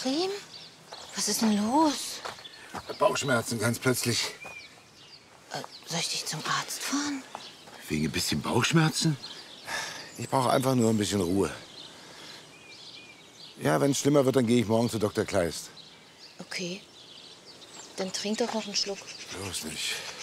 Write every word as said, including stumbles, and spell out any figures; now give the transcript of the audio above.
Prim? Was ist denn los? Bauchschmerzen ganz plötzlich. Äh, soll ich dich zum Arzt fahren? Wegen ein bisschen Bauchschmerzen? Ich brauche einfach nur ein bisschen Ruhe. Ja, wenn es schlimmer wird, dann gehe ich morgen zu Doktor Kleist. Okay. Dann trink doch noch einen Schluck. Bloß nicht.